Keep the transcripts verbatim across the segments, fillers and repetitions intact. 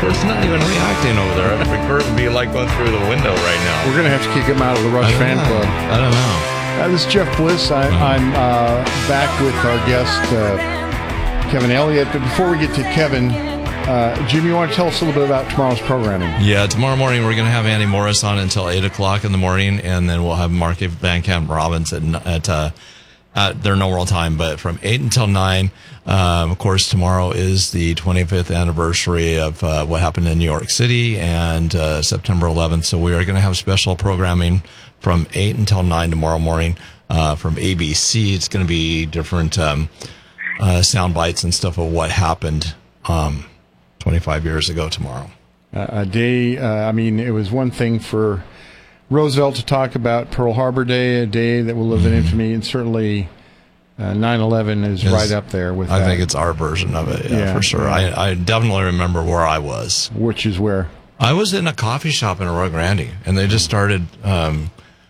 It's not even reacting over there. I prefer it to be like going through the window right now. We're going to have to kick him out of the Rush fan know. club. I don't know. Uh, this is Jeff Bliss. I, Mm-hmm. I'm uh, back with our guest, uh, Kevin Elliott. But before we get to Kevin, uh, Jim, you want to tell us a little bit about tomorrow's programming? Yeah, tomorrow morning we're going to have Andy Morris on until eight o'clock in the morning, and then we'll have Mark Van Camp Robbins at, at, uh, at their normal time, but from eight until nine. Um, of course, tomorrow is the twenty-fifth anniversary of uh, what happened in New York City, and uh, September eleventh, so we are going to have special programming from eight until nine tomorrow morning uh, from A B C. It's going to be different um, uh, sound bites and stuff of what happened um, twenty-five years ago tomorrow. Uh, a day, uh, I mean, it was one thing for Roosevelt to talk about Pearl Harbor Day, a day that will live in infamy, and certainly uh, nine eleven is Yes. right up there with I that. think it's our version of it, yeah, Yeah, for sure. yeah. I, I definitely remember where I was. Which is where? I was in a coffee shop in Arroyo Grande, and they just started, um,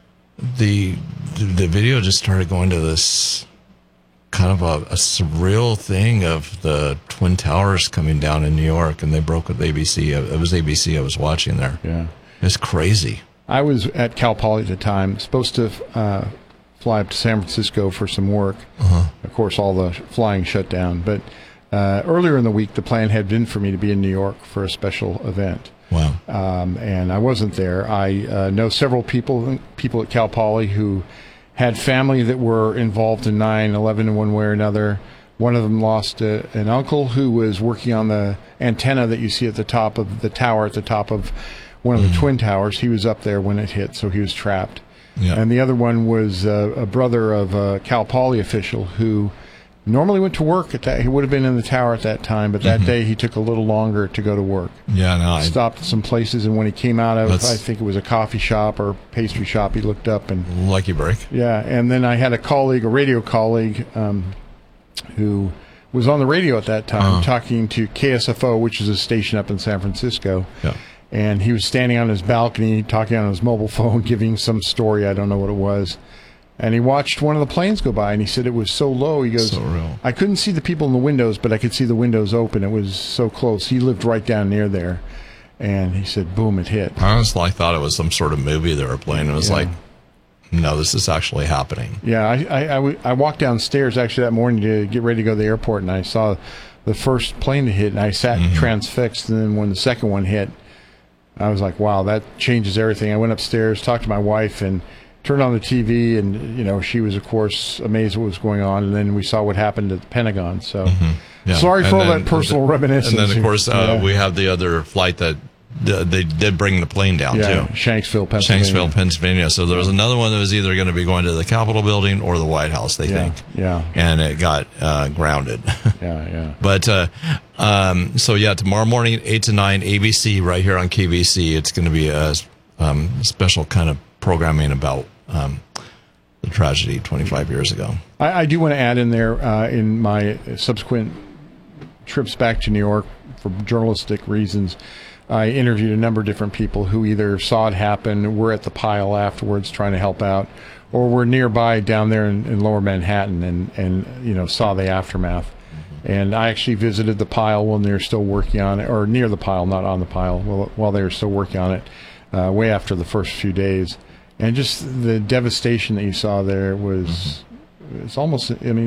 the the video just started going to this kind of a, a surreal thing of the Twin Towers coming down in New York, and they broke with A B C. It was A B C I was watching there. Yeah. It's crazy. I was at Cal Poly at the time, supposed to uh, fly up to San Francisco for some work. Uh-huh. Of course, all the flying shut down. But uh, earlier in the week, the plan had been for me to be in New York for a special event. Wow. Um, and I wasn't there. I uh, know several people people at Cal Poly who had family that were involved in nine eleven in one way or another. One of them lost a, an uncle who was working on the antenna that you see at the top of the tower, at the top of one of the Mm-hmm. Twin Towers. He was up there when it hit, so he was trapped. Yeah. And the other one was uh, a brother of a Cal Poly official who normally went to work at that. He would have been in the tower at that time, but that Mhm. day he took a little longer to go to work. Yeah, no, I, Stopped at some places, and when he came out of, That's- I think it was a coffee shop or pastry shop, he looked up and lucky break. yeah. And then I had a colleague, a radio colleague, um, who was on the radio at that time, Uh-huh. talking to K S F O, which is a station up in San Francisco. Yeah. And he was standing on his balcony, talking on his mobile phone, giving some story. I don't know what it was. And he watched one of the planes go by, and he said it was so low. He goes, So real. I couldn't see the people in the windows, but I could see the windows open. It was so close. He lived right down near there. And he said, boom, it hit. I honestly I thought it was some sort of movie they were playing. It was Yeah. like, no, this is actually happening. Yeah, I, I, I, w- I walked downstairs actually that morning to get ready to go to the airport, and I saw the first plane to hit, and I sat Mhm. transfixed. And then when the second one hit, I was like, wow, that changes everything. I went upstairs, talked to my wife, and turned on the T V, and you know she was, of course, amazed what was going on. And then we saw what happened at the Pentagon. So Yeah. sorry for And all then- that personal reminiscence. And then, of course, uh, Yeah. we have the other flight that uh, they did bring the plane down, yeah, too. Shanksville, Pennsylvania. Shanksville, Pennsylvania. So there was another one that was either going to be going to the Capitol building or the White House, they Yeah, think. yeah, And it got uh, grounded. yeah, yeah. But, uh, um, so yeah, tomorrow morning, eight to nine, A B C, right here on K B C. It's going to be a um, special kind of programming about um, the tragedy twenty-five years ago. I, I do want to add in there, uh, in my subsequent trips back to New York for journalistic reasons, I interviewed a number of different people who either saw it happen, were at the pile afterwards trying to help out, or were nearby down there in, in Lower Manhattan and, and you know saw the aftermath. And I actually visited the pile when they were still working on it, or near the pile, not on the pile, while, while they were still working on it, uh, way after the first few days. And just the devastation that you saw there was, it's almost, I mean,